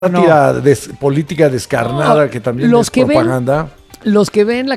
sátira política descarnada que también es propaganda. Los que vemos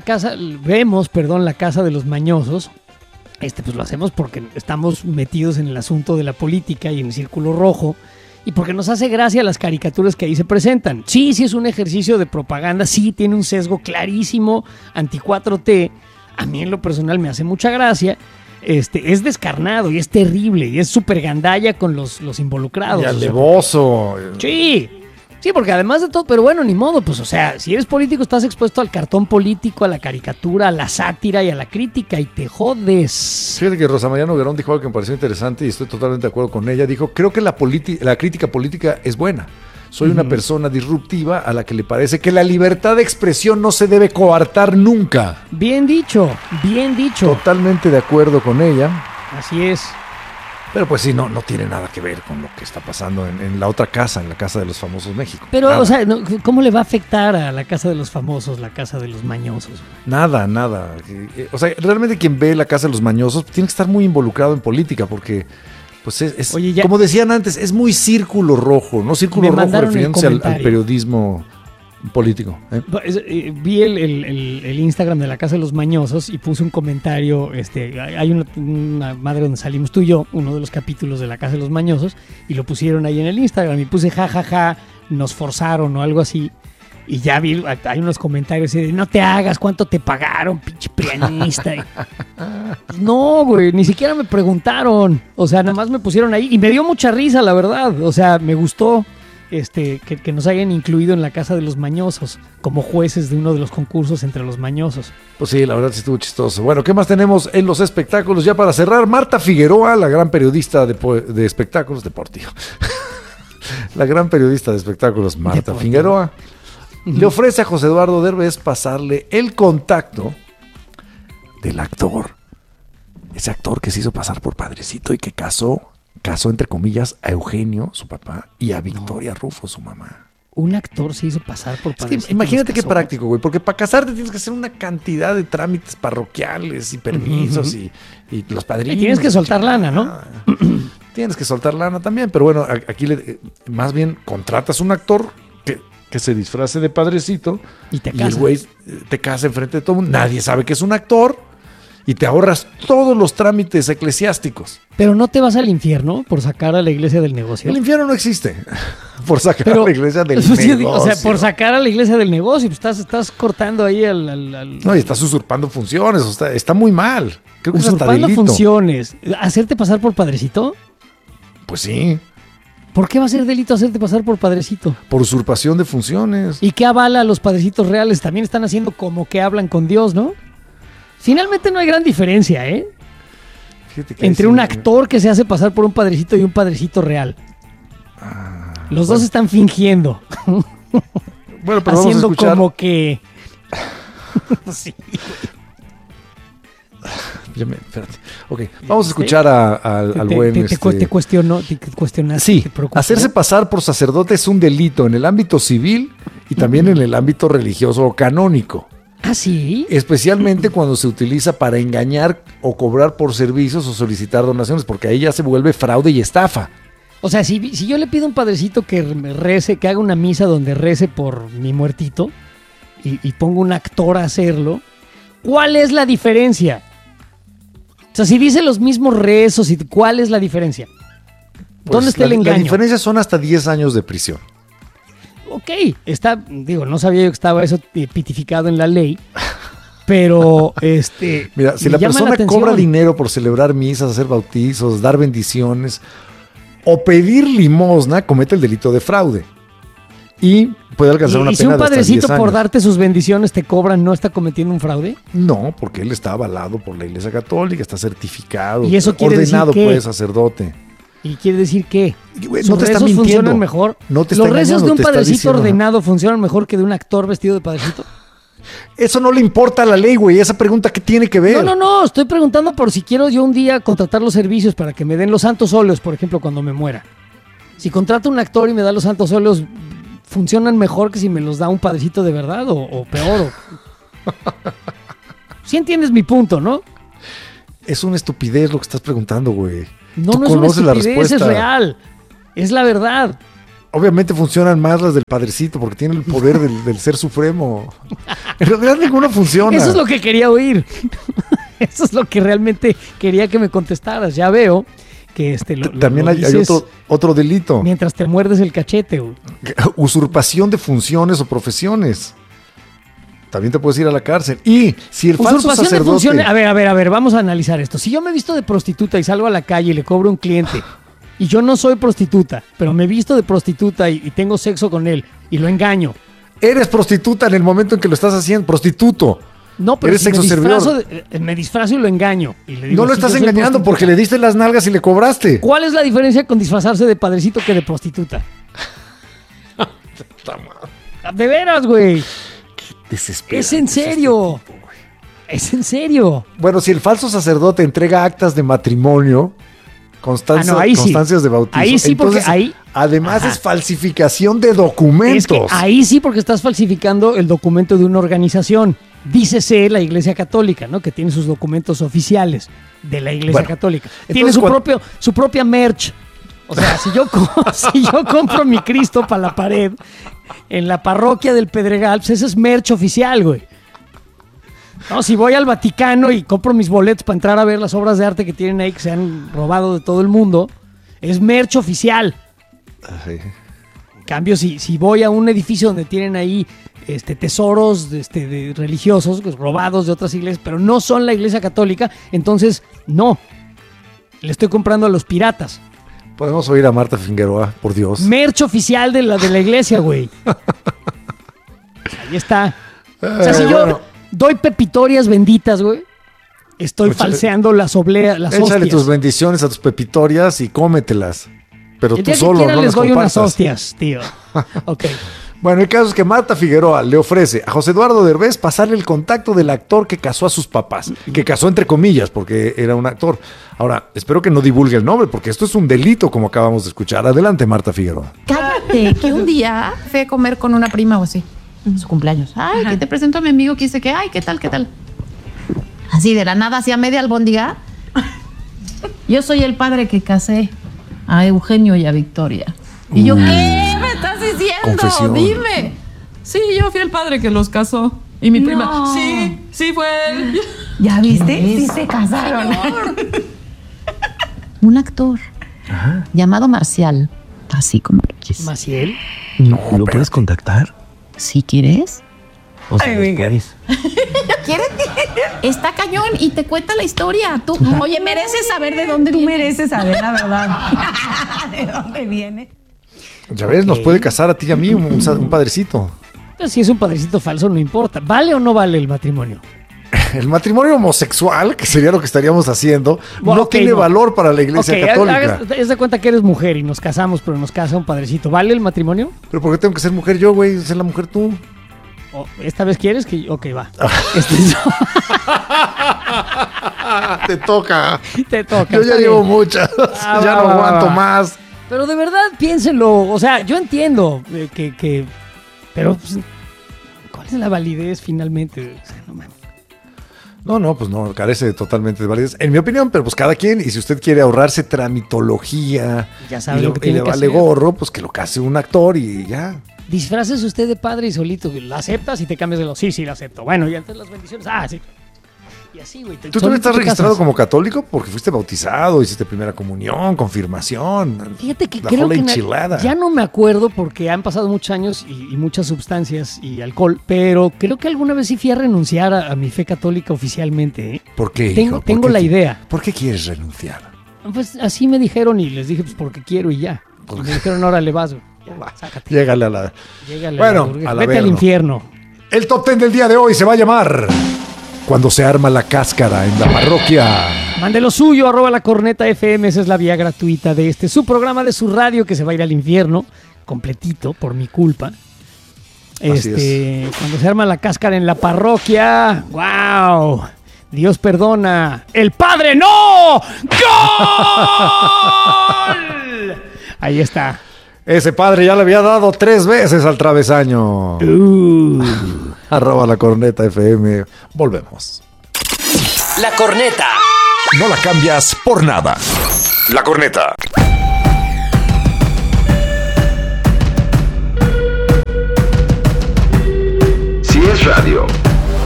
la Casa de los Mañosos, pues lo hacemos porque estamos metidos en el asunto de la política y en el círculo rojo y porque nos hace gracia las caricaturas que ahí se presentan. Sí es un ejercicio de propaganda, sí tiene un sesgo clarísimo anti-4T. A mí en lo personal me hace mucha gracia. Es descarnado y es terrible y es súper gandalla con los involucrados. Y alevoso. Sí, porque además de todo, pero bueno, ni modo, pues o sea, si eres político estás expuesto al cartón político, a la caricatura, a la sátira y a la crítica y te jodes. Fíjate que Rosa María Noguerón dijo algo que me pareció interesante y estoy totalmente de acuerdo con ella. Dijo, creo que la crítica política es buena. Soy una persona disruptiva a la que le parece que la libertad de expresión no se debe coartar nunca. Bien dicho, bien dicho. Totalmente de acuerdo con ella. Así es. Pero pues sí, no tiene nada que ver con lo que está pasando en la otra casa, en la Casa de los Famosos México. Pero, nada. O sea, ¿cómo le va a afectar a la Casa de los Famosos, la Casa de los Mañosos? Nada. O sea, realmente quien ve la Casa de los Mañosos tiene que estar muy involucrado en política porque... Pues Oye, como decían antes, es muy círculo rojo, ¿no? Círculo rojo refiriéndose al periodismo político. Vi el Instagram de la Casa de los Mañosos y puse un comentario. Hay una madre donde salimos tú y yo, uno de los capítulos de la Casa de los Mañosos, y lo pusieron ahí en el Instagram y puse jajaja, nos forzaron o algo así. Y ya vi, hay unos comentarios de no te hagas, ¿cuánto te pagaron, pinche pianista? No, güey, ni siquiera me preguntaron. O sea, nada más me pusieron ahí y me dio mucha risa, la verdad. O sea, me gustó que nos hayan incluido en la Casa de los Mañosos como jueces de uno de los concursos entre los mañosos. Pues sí, la verdad sí estuvo chistoso. Bueno, ¿qué más tenemos en los espectáculos? Ya para cerrar, Marta Figueroa, la gran periodista de espectáculos deportivos. La gran periodista de espectáculos, Marta Figueroa. Le ofrece a José Eduardo Derbez pasarle el contacto del actor. Ese actor que se hizo pasar por padrecito y que casó entre comillas a Eugenio, su papá, y a Victoria Rufo, su mamá. Un actor se hizo pasar por padrecito. Es que imagínate qué práctico, güey, porque para casarte tienes que hacer una cantidad de trámites parroquiales y permisos y los padrinos. Y tienes que soltar lana, ¿no? Tienes que soltar lana también, pero bueno, aquí más bien contratas un actor que se disfrace de padrecito y el güey te casa enfrente de todo el mundo. Nadie sabe que es un actor y te ahorras todos los trámites eclesiásticos. Pero no te vas al infierno por sacar a la iglesia del negocio. El infierno no existe por sacar a la iglesia del negocio. O sea, por sacar a la iglesia del negocio, pues estás cortando ahí No, y estás usurpando funciones, está muy mal. Creo que usurpando funciones. ¿Hacerte pasar por padrecito? Pues sí. ¿Por qué va a ser delito hacerte pasar por padrecito? Por usurpación de funciones. ¿Y qué avala a los padrecitos reales? También están haciendo como que hablan con Dios, ¿no? Finalmente no hay gran diferencia, ¿eh? Entre un actor que se hace pasar por un padrecito y un padrecito real. Los dos están fingiendo. Bueno, pero haciendo vamos a escuchar... como que... Sí. Espérate. Ok, vamos a escuchar al buen... ¿Te cuestionaste? Sí, hacerse pasar por sacerdote es un delito en el ámbito civil y también en el ámbito religioso o canónico. ¿Ah, sí? Especialmente cuando se utiliza para engañar o cobrar por servicios o solicitar donaciones, porque ahí ya se vuelve fraude y estafa. O sea, si yo le pido a un padrecito que rece, que haga una misa donde rece por mi muertito y pongo un actor a hacerlo, ¿cuál es la diferencia? O sea, si dice los mismos rezos, ¿cuál es la diferencia? ¿Dónde está el engaño? La diferencia son hasta 10 años de prisión. Ok, no sabía yo que estaba eso pitificado en la ley, pero Mira, si la persona cobra dinero por celebrar misas, hacer bautizos, dar bendiciones o pedir limosna, comete el delito de fraude y puede alcanzar una pena de hasta 10 años. ¿Y si un padrecito por darte sus bendiciones te cobra, no está cometiendo un fraude? No, porque él está avalado por la Iglesia Católica, está certificado, ¿y eso quiere ordenado decir pues sacerdote? ¿Y quiere decir qué? No te está mintiendo. ¿Funcionan mejor? No te ¿Los rezos de un padrecito ordenado funcionan mejor que de un actor vestido de padrecito? Eso no le importa a la ley, güey. Esa pregunta, ¿qué tiene que ver? No. Estoy preguntando por si quiero yo un día contratar los servicios para que me den los santos óleos, por ejemplo, cuando me muera. Si contrato un actor y me da los santos óleos, ¿funcionan mejor que si me los da un padrecito de verdad o peor? ¿Sí entiendes mi punto, no? Es una estupidez lo que estás preguntando, güey. No es una estupidez, es real. Es la verdad. Obviamente funcionan más las del Padrecito porque tiene el poder del Ser Supremo. En realidad ninguna funciona. Eso es lo que quería oír. Eso es lo que realmente quería que me contestaras. Ya veo que también hay otro delito. Mientras te muerdes el cachete, güey. Usurpación de funciones o profesiones. También te puedes ir a la cárcel. Y si el falso sacerdote... de funciones. A ver, vamos a analizar esto. Si yo me visto de prostituta y salgo a la calle y le cobro a un cliente, y yo no soy prostituta, pero me visto de prostituta y tengo sexo con él y lo engaño. Eres prostituta en el momento en que lo estás haciendo, prostituto. No, pero eres si sexo servidor. Me disfrazo y lo engaño. Y le digo, no lo estás engañando porque le diste las nalgas y le cobraste. ¿Cuál es la diferencia con disfrazarse de padrecito que de prostituta? De veras, güey. Es en serio. Es en serio. Bueno, si el falso sacerdote entrega actas de matrimonio, constancias de bautismo. Ahí sí, entonces, porque ahí... Además es falsificación de documentos. Es que ahí sí, porque estás falsificando el documento de una organización. Dícese la Iglesia Católica, ¿no? Que tiene sus documentos oficiales de la Iglesia Católica. Tiene su propia merch. O sea, si yo compro mi Cristo para la pared en la parroquia del Pedregal, pues ese es merch oficial, güey. No, si voy al Vaticano y compro mis boletos para entrar a ver las obras de arte que tienen ahí, que se han robado de todo el mundo, es merch oficial. Sí. En cambio, si voy a un edificio donde tienen ahí tesoros de religiosos pues, robados de otras iglesias, pero no son la Iglesia Católica, entonces no. Le estoy comprando a los piratas. Podemos oír a Marta Figueroa, por Dios. Merch oficial de la iglesia, güey. Ahí está. O sea, si yo doy pepitorias benditas, güey, estoy falseando las hostias. Échale tus bendiciones a tus pepitorias y cómetelas. Pero tú solo no las les doy compartas. unas hostias, tío. Ok. Bueno, el caso es que Marta Figueroa le ofrece a José Eduardo Derbez pasarle el contacto del actor que casó a sus papás. Que casó entre comillas, porque era un actor. Ahora, espero que no divulgue el nombre, porque esto es un delito, como acabamos de escuchar. Adelante, Marta Figueroa. Cállate, que un día fui a comer con una prima o así, en su cumpleaños. Ay, que te presento a mi amigo que dice que, ay, ¿qué tal? Así de la nada, hacia media albóndiga. Yo soy el padre que casé a Eugenio y a Victoria. Y yo, ¿qué me estás diciendo? Confesión. Dime. Sí, yo fui el padre que los casó. Y mi prima, sí fue él. ¿Ya viste? Sí se casaron. Un actor llamado Marcial, así como lo quieres. ¿Maciel? No, ¿lo puedes contactar? Si quieres. O sea, ¿quieres? ¿Quieres? Está cañón y te cuenta la historia. Tú, oye, mereces saber de dónde viene. Tú mereces saber la verdad. ¿De dónde viene? Ya ves, nos puede casar a ti y a mí un padrecito. Pero si es un padrecito falso, no importa. ¿Vale o no vale el matrimonio? El matrimonio homosexual, que sería lo que estaríamos haciendo, Bueno, no tiene valor para la Iglesia Católica. Es de cuenta que eres mujer y nos casamos, pero nos casa un padrecito. ¿Vale el matrimonio? ¿Pero por qué tengo que ser mujer yo, güey? Ser la mujer tú. ¿Esta vez quieres que...? Ok, va. Te toca. Te toca. Yo ya llevo muchas. Ya no aguanto más. Pero de verdad, piénsenlo. O sea, yo entiendo que pero, pues, ¿cuál es la validez finalmente? O sea, no mames. No, pues no, carece totalmente de validez. En mi opinión, pero pues cada quien, y si usted quiere ahorrarse tramitología Ya sabe y lo que tiene le que vale hacer. gorro, pues que lo case un actor y ya. Disfraces usted de padre y solito. ¿La aceptas y te cambias de lo? Sí, la acepto. Bueno, y antes las bendiciones. Sí. Y así, güey. ¿Tú también estás registrado como católico? Porque fuiste bautizado, hiciste primera comunión, confirmación. Fíjate que la creo jola que enchilada. ya no me acuerdo porque han pasado muchos años y muchas sustancias y alcohol, pero creo que alguna vez sí fui a renunciar a mi fe católica oficialmente. ¿Por qué, hijo? Tengo ¿Por qué la idea. ¿Por qué quieres renunciar? Pues así me dijeron y les dije, pues porque quiero y ya. Y me dijeron, órale, vas, güey. Ya, sácate. Llégale a la... Llégale Bueno, burguesa. al Vete al averno. infierno. El top 10 del día de hoy se va a llamar Cuando se arma la cáscara en la parroquia. Mande lo suyo, @lacorneta_fm. Esa es la vía gratuita de su programa de su radio que se va a ir al infierno completito por mi culpa. Así es. Cuando se arma la cáscara en la parroquia, ¡wow! Dios perdona. ¡El Padre no! ¡Gol! Ahí está. Ese padre ya le había dado 3 veces al travesaño. @lacorneta_fm. Volvemos. La corneta. No la cambias por nada. La corneta.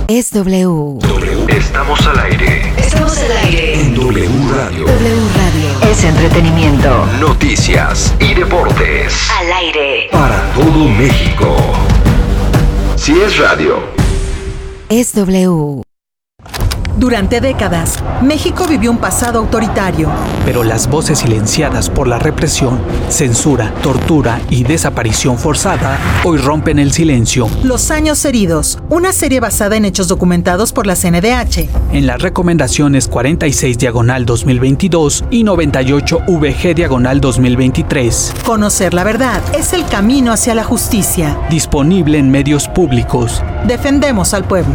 Es W. Estamos al aire. Estamos al aire. En W Radio. W Radio. Es entretenimiento. Noticias y deportes. Al aire. Para todo México. Si es radio. Es W. Durante décadas, México vivió un pasado autoritario. Pero las voces silenciadas por la represión, censura, tortura y desaparición forzada hoy rompen el silencio. Los años heridos, una serie basada en hechos documentados por la CNDH. En las recomendaciones 46/2022 y 98/VG/2023. Conocer la verdad es el camino hacia la justicia. Disponible en medios públicos. Defendemos al pueblo.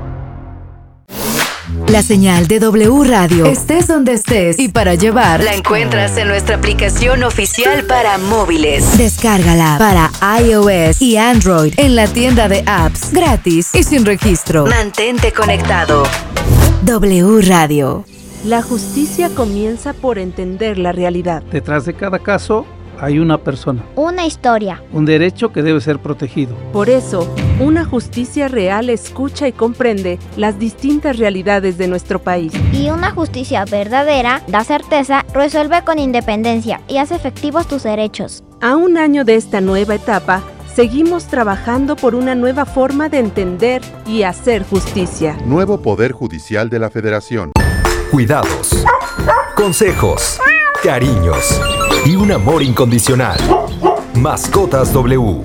La señal de W Radio. Estés donde estés y para llevar, la encuentras en nuestra aplicación oficial para móviles. Descárgala para iOS y Android en la tienda de apps, gratis y sin registro. Mantente conectado. W Radio. La justicia comienza por entender la realidad. Detrás de cada caso hay una persona. Una historia. Un derecho que debe ser protegido. Por eso, una justicia real escucha y comprende las distintas realidades de nuestro país. Y una justicia verdadera da certeza, resuelve con independencia y hace efectivos tus derechos. A un año de esta nueva etapa, seguimos trabajando por una nueva forma de entender y hacer justicia. Nuevo Poder Judicial de la Federación. Cuidados, consejos, cariños y un amor incondicional. Mascotas W.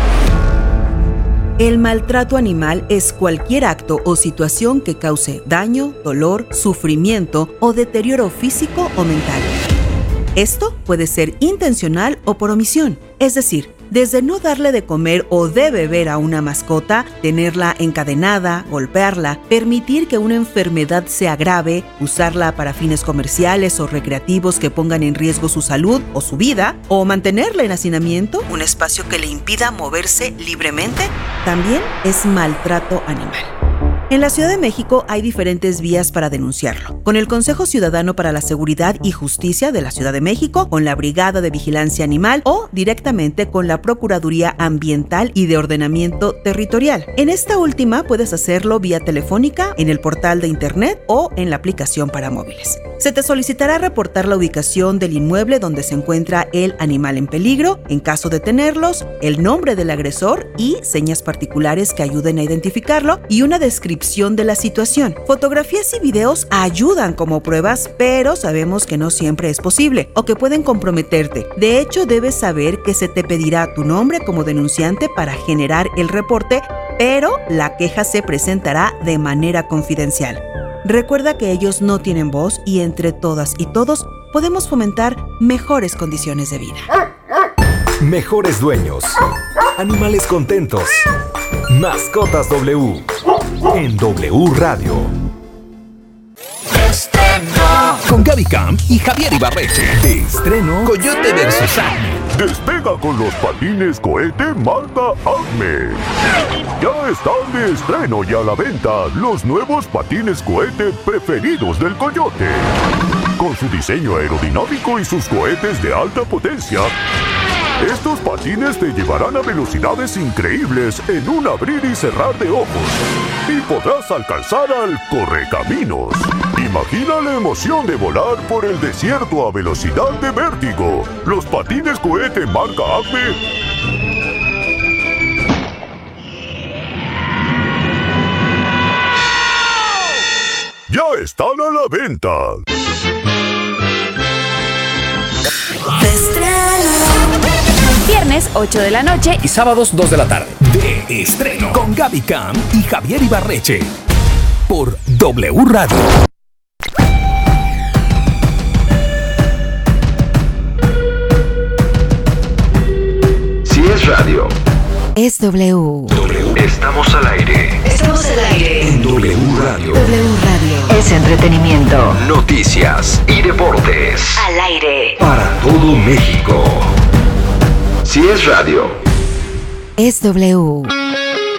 El maltrato animal es cualquier acto o situación que cause daño, dolor, sufrimiento o deterioro físico o mental. Esto puede ser intencional o por omisión, es decir, desde no darle de comer o de beber a una mascota, tenerla encadenada, golpearla, permitir que una enfermedad se agrave, usarla para fines comerciales o recreativos que pongan en riesgo su salud o su vida, o mantenerla en hacinamiento, un espacio que le impida moverse libremente, también es maltrato animal. En la Ciudad de México hay diferentes vías para denunciarlo. Con el Consejo Ciudadano para la Seguridad y Justicia de la Ciudad de México, con la Brigada de Vigilancia Animal o directamente con la Procuraduría Ambiental y de Ordenamiento Territorial. En esta última puedes hacerlo vía telefónica, en el portal de internet o en la aplicación para móviles. Se te solicitará reportar la ubicación del inmueble donde se encuentra el animal en peligro, en caso de tenerlos, el nombre del agresor y señas particulares que ayuden a identificarlo y una descripción de la situación. Fotografías y videos ayudan como pruebas, pero sabemos que no siempre es posible o que pueden comprometerte. De hecho, debes saber que se te pedirá tu nombre como denunciante para generar el reporte, pero la queja se presentará de manera confidencial. Recuerda que ellos no tienen voz y entre todas y todos podemos fomentar mejores condiciones de vida. Mejores dueños. Animales contentos. Mascotas W. En W Radio. Estreno. Con Gaby Camp y Javier Ibarreche. De estreno, Coyote vs. Acme. Despega con los patines cohete marca Acme. Ya están de estreno y a la venta los nuevos patines cohete preferidos del Coyote. Con su diseño aerodinámico y sus cohetes de alta potencia, estos patines te llevarán a velocidades increíbles en un abrir y cerrar de ojos. Y podrás alcanzar al correcaminos. Imagina la emoción de volar por el desierto a velocidad de vértigo. Los patines cohete marca Acme ya están a la venta. Viernes 8 de la noche y sábados 2 de la tarde. De estreno. Con Gaby Camp y Javier Ibarreche. Por W Radio. Si es radio. Es W. Estamos al aire. Estamos al aire. En W Radio. W Radio. Es entretenimiento. Noticias y deportes. Al aire. Para todo México. Si es radio. Es W.